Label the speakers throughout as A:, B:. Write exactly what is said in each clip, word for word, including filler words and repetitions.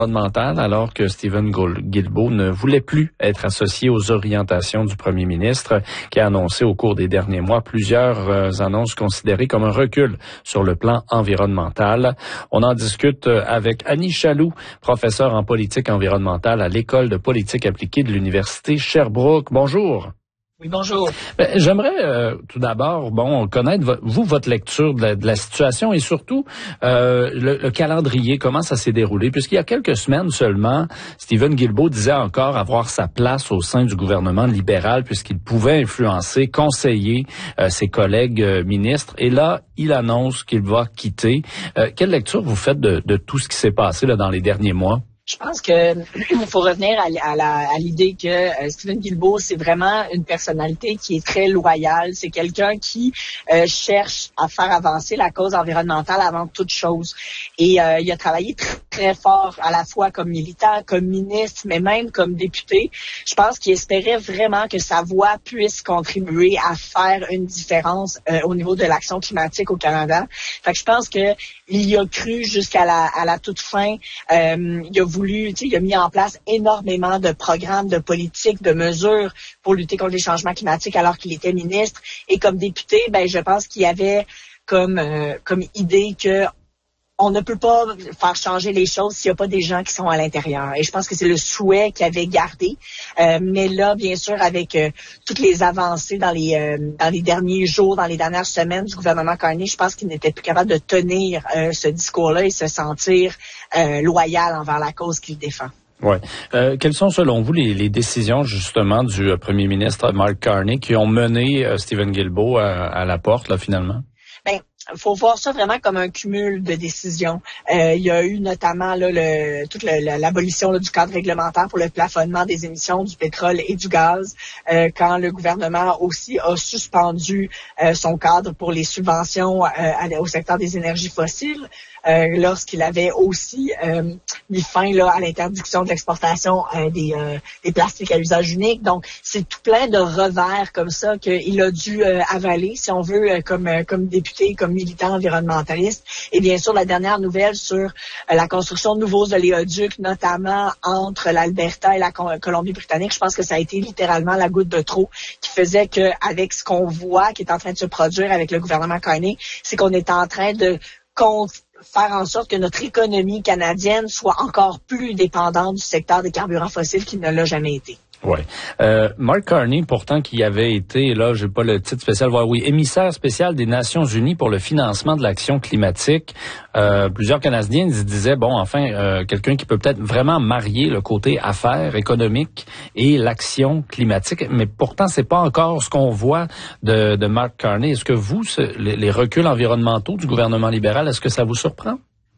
A: environnementale, alors que Stephen Guilbeault ne voulait plus être associé aux orientations du premier ministre, qui a annoncé au cours des derniers mois plusieurs euh, annonces considérées comme un recul sur le plan environnemental. On en discute avec Annie Chaloux, professeure en politique environnementale à l'École de politique appliquée de l'Université Sherbrooke. Bonjour.
B: Oui, bonjour.
A: Ben, j'aimerais euh, tout d'abord, bon, connaître vo- vous votre lecture de la, de la situation et surtout euh, le, le calendrier, comment ça s'est déroulé, puisqu'il y a quelques semaines seulement, Stephen Guilbeault disait encore avoir sa place au sein du gouvernement libéral puisqu'il pouvait influencer, conseiller euh, ses collègues euh, ministres. Et là, il annonce qu'il va quitter. Euh, quelle lecture vous faites de, de tout ce qui s'est passé là dans les derniers mois?
B: Je pense que il faut revenir à, à, la, à l'idée que euh, Stephen Guilbeault, c'est vraiment une personnalité qui est très loyale. C'est quelqu'un qui euh, cherche à faire avancer la cause environnementale avant toute chose. Et euh, il a travaillé très, très fort à la fois comme militant, comme ministre, mais même comme député. Je pense qu'il espérait vraiment que sa voix puisse contribuer à faire une différence euh, au niveau de l'action climatique au Canada. Fait que je pense que il y a cru jusqu'à la, à la toute fin. Euh, il a voulu, tu sais, il a mis en place énormément de programmes, de politiques, de mesures pour lutter contre les changements climatiques alors qu'il était ministre. Et comme député, ben je pense qu'il y avait comme euh, comme idée que on ne peut pas faire changer les choses s'il n'y a pas des gens qui sont à l'intérieur. Et je pense que c'est le souhait qu'il avait gardé. Euh, mais là, bien sûr, avec euh, toutes les avancées dans les euh, dans les derniers jours, dans les dernières semaines du gouvernement Carney, je pense qu'il n'était plus capable de tenir euh, ce discours-là et se sentir euh, loyal envers la cause qu'il défend.
A: Ouais. Euh, quelles sont, selon vous, les, les décisions, justement, du euh, premier ministre Mark Carney qui ont mené euh, Stephen Guilbeault à, à la porte, là, finalement?
B: Ben, faut voir ça vraiment comme un cumul de décisions. Euh, il y a eu notamment là, le, toute le, le, l'abolition là, du cadre réglementaire pour le plafonnement des émissions du pétrole et du gaz, euh, quand le gouvernement aussi a suspendu euh, son cadre pour les subventions euh, au secteur des énergies fossiles. Euh, lorsqu'il avait aussi euh, mis fin là à l'interdiction de l'exportation euh, des, euh, des plastiques à usage unique. Donc, c'est tout plein de revers comme ça qu'il a dû euh, avaler, si on veut, euh, comme euh, comme député, comme militant environnementaliste. Et bien sûr, la dernière nouvelle sur euh, la construction de nouveaux oléoducs, notamment entre l'Alberta et la Colombie-Britannique. Je pense que ça a été littéralement la goutte de trop qui faisait qu'avec ce qu'on voit qui est en train de se produire avec le gouvernement Carney, c'est qu'on est en train de compte faire en sorte que notre économie canadienne soit encore plus dépendante du secteur des carburants fossiles qu'il ne l'a jamais été.
A: Oui. Euh, Mark Carney, pourtant, qui avait été, là, j'ai pas le titre spécial, oui, émissaire spécial des Nations Unies pour le financement de l'action climatique. Euh, plusieurs Canadiens disaient, bon, enfin, euh, quelqu'un qui peut peut-être vraiment marier le côté affaires, économique et l'action climatique. Mais pourtant, c'est pas encore ce qu'on voit de, de Mark Carney. Est-ce que vous, ce, les, les reculs environnementaux du gouvernement libéral, est-ce que ça vous surprend?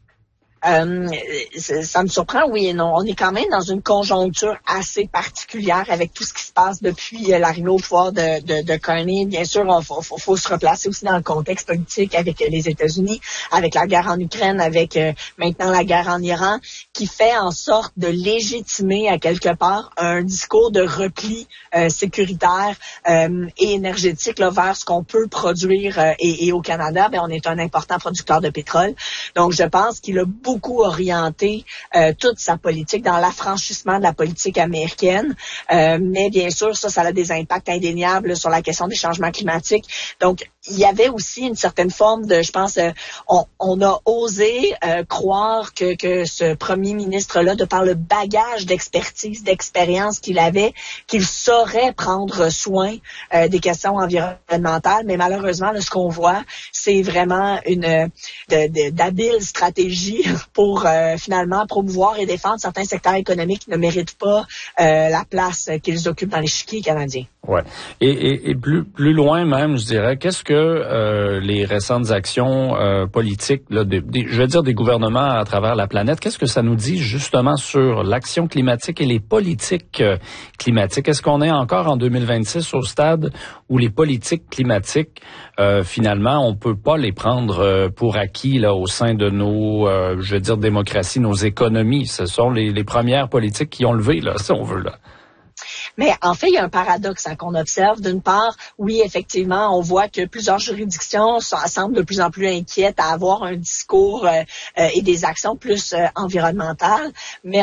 B: Euh, ça me surprend, oui et non. On est quand même dans une conjoncture assez particulière avec tout ce qui se passe depuis l'arrivée au pouvoir de, de, de Carney. Bien sûr, il faut, faut, faut se replacer aussi dans le contexte politique avec les États-Unis, avec la guerre en Ukraine, avec euh, maintenant la guerre en Iran, qui fait en sorte de légitimer à quelque part un discours de repli euh, sécuritaire euh, et énergétique là, vers ce qu'on peut produire. Euh, et, et au Canada, ben, on est un important producteur de pétrole. Donc, je pense qu'il a beaucoup beaucoup orienté euh, toute sa politique dans l'affranchissement de la politique américaine. Euh, mais bien sûr, ça, ça a des impacts indéniables sur la question des changements climatiques. Donc, il y avait aussi une certaine forme de, je pense, euh, on, on a osé euh, croire que, que ce premier ministre-là, de par le bagage d'expertise, d'expérience qu'il avait, qu'il saurait prendre soin euh, des questions environnementales. Mais malheureusement, là, ce qu'on voit, c'est vraiment une de, de, d'habile stratégie pour euh, finalement promouvoir et défendre certains secteurs économiques qui ne méritent pas euh, la place qu'ils occupent dans l'échiquier canadien.
A: Ouais. Et, et, et plus, plus loin même, je dirais, qu'est-ce que euh, les récentes actions euh, politiques, là, des, des, je veux dire des gouvernements à travers la planète, qu'est-ce que ça nous dit justement sur l'action climatique et les politiques euh, climatiques? Est-ce qu'on est encore en deux mille vingt-six au stade où les politiques climatiques, euh, finalement, on peut pas les prendre euh, pour acquis là au sein de nos, euh, je veux dire, démocraties, nos économies? Ce sont les, les premières politiques qui ont levé, là, si on veut, là.
B: Mais en fait, il y a un paradoxe hein, qu'on observe. D'une part, oui, effectivement, on voit que plusieurs juridictions sont, semblent de plus en plus inquiètes à avoir un discours euh, euh, et des actions plus euh, environnementales. Mais